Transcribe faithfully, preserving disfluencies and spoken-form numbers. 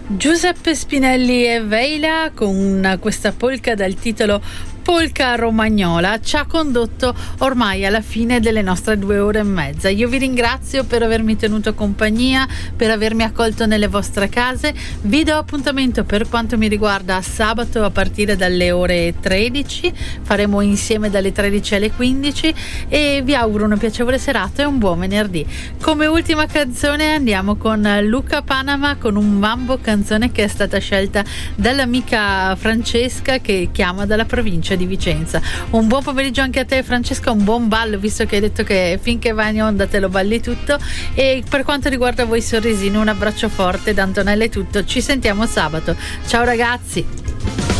Giuseppe Spinelli e Veila con questa polka dal titolo Polka Romagnola ci ha condotto ormai alla fine delle nostre due ore e mezza. Io vi ringrazio per avermi tenuto compagnia, per avermi accolto nelle vostre case. Vi do appuntamento per quanto mi riguarda sabato a partire dalle ore tredici, faremo insieme dalle tredici alle quindici e vi auguro una piacevole serata e un buon venerdì. Come ultima canzone andiamo con Luca Panama con un mambo, canzone che è stata scelta dall'amica Francesca che chiama dalla provincia di Vicenza. Un buon pomeriggio anche a te Francesca, un buon ballo visto che hai detto che finché vai in onda te lo balli tutto, e per quanto riguarda voi Sorrisino un abbraccio forte da Antonella, è tutto, ci sentiamo sabato, ciao ragazzi.